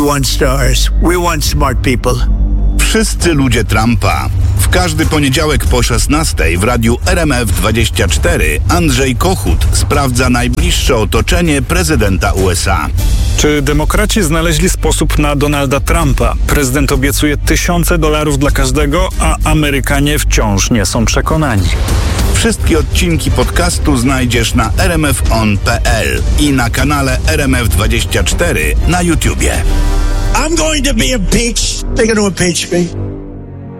want stars. We want smart people. Wszyscy ludzie Trumpa. W każdy poniedziałek po 16:00 w radiu RMF24 Andrzej Kochut sprawdza najbliższe otoczenie prezydenta USA. Czy demokraci znaleźli sposób na Donalda Trumpa? Prezydent obiecuje $1000 dla każdego, a Amerykanie wciąż nie są przekonani. Wszystkie odcinki podcastu znajdziesz na rmfon.pl i na kanale RMF24 na YouTubie. I'm going to be impeached. They're going to impeach me.